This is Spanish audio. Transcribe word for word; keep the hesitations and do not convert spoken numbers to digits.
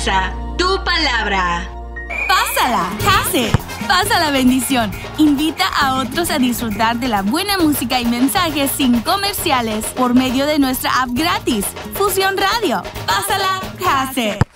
casa, tu palabra. Pásala, Case. Pasa la bendición. Invita a otros a disfrutar de la buena música y mensajes sin comerciales por medio de nuestra app gratis, Fusión Radio. Pásala, Case.